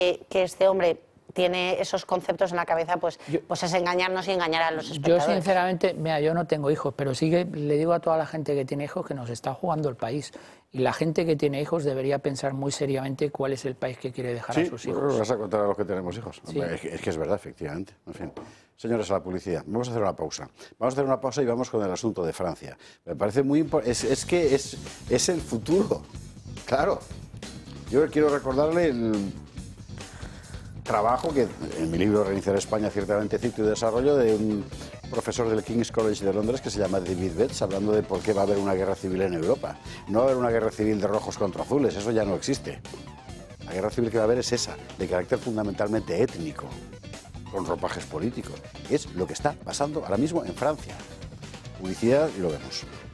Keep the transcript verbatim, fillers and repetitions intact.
que, que este hombre tiene esos conceptos en la cabeza, pues, yo, pues es engañarnos y engañar a los espectadores. Yo sinceramente, mira, yo no tengo hijos, pero sí que le digo a toda la gente que tiene hijos que nos está jugando el país. Y la gente que tiene hijos debería pensar muy seriamente cuál es el país que quiere dejar sí, a sus hijos. Sí, vas a contar a los que tenemos hijos. Sí. Es, que, es que es verdad, efectivamente. En fin. Señores, a la publicidad. Vamos a hacer una pausa. Vamos a hacer una pausa y vamos con el asunto de Francia. Me parece muy importante. Es, es que es, es el futuro. Claro. Yo quiero recordarle el trabajo que en mi libro Reiniciar España ciertamente cito y desarrollo de un profesor del King's College de Londres que se llama David Betts, hablando de por qué va a haber una guerra civil en Europa. No va a haber una guerra civil de rojos contra azules, eso ya no existe. La guerra civil que va a haber es esa, de carácter fundamentalmente étnico, con ropajes políticos. Es lo que está pasando ahora mismo en Francia. Publicidad y lo vemos.